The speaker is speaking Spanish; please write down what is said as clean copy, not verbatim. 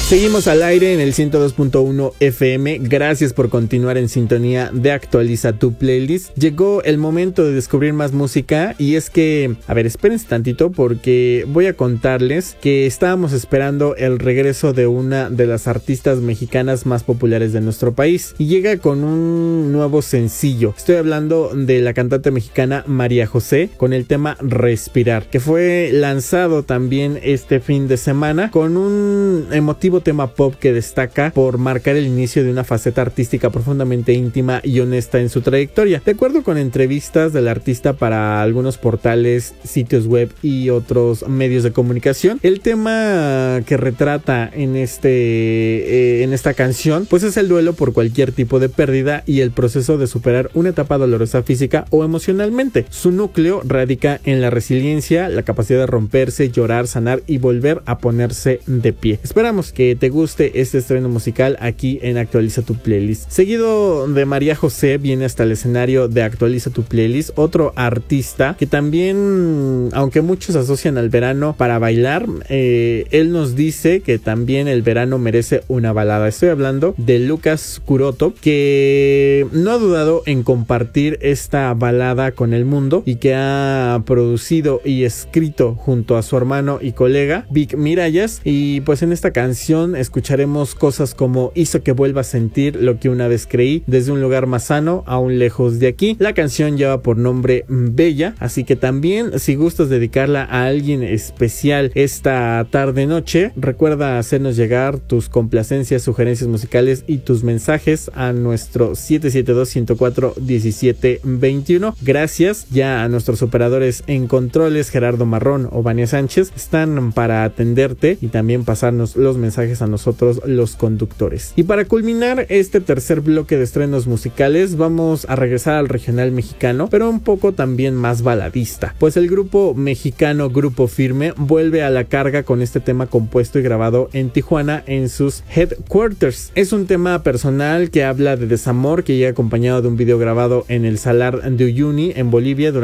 Seguimos al aire en el 102.1 FM. Gracias por continuar en sintonía de Actualiza tu Playlist. Llegó el momento de descubrir más música y es que, a ver, espérense tantito porque voy a contarles que estábamos esperando el regreso de una de las artistas mexicanas más populares de nuestro país y llega con un nuevo sencillo. Estoy hablando de la cantante mexicana María José con el tema Respirar, que fue lanzado también este fin de semana con un emotivo tema pop que destaca por marcar el inicio de una faceta artística profundamente íntima y honesta en su trayectoria. De acuerdo con entrevistas del artista para algunos portales, sitios web y otros medios de comunicación, el tema que retrata en esta canción pues es el duelo por cualquier tipo de pérdida y el proceso de superar una etapa dolorosa física o emocionalmente. Su núcleo radica en la resiliencia, la capacidad de romperse, llorar, sanar y volver a ponerse de pie. Esperamos que te guste este estreno musical aquí en Actualiza tu Playlist. Seguido de María José viene hasta el escenario de Actualiza tu Playlist otro artista que también, aunque muchos asocian al verano para bailar, él nos dice que también el verano merece una balada. Estoy hablando de Lucas Curoto, que no ha dudado en compartir esta balada con el mundo y que ha producido y escrito junto a su hermano y colega Vic Miralles. Y pues en esta canción escucharemos cosas como hizo que vuelva a sentir lo que una vez creí, desde un lugar más sano aún lejos de aquí. La canción lleva por nombre Bella, así que también si gustas dedicarla a alguien especial esta tarde noche, recuerda hacernos llegar tus complacencias, sugerencias musicales y tus mensajes a nuestro 772-104-1721. Gracias ya a nuestros operadores en controles, Gerardo Marrón o Vania Sánchez, están para atenderte y también pasarnos los mensajes a nosotros los conductores. Y para culminar este tercer bloque de estrenos musicales vamos a regresar al regional mexicano, pero un poco también más baladista, pues el grupo mexicano Grupo Firme vuelve a la carga con este tema compuesto y grabado en Tijuana en sus headquarters. Es un tema personal que habla de desamor, que llega acompañado de un video grabado en el Salar de Uyuni en Bolivia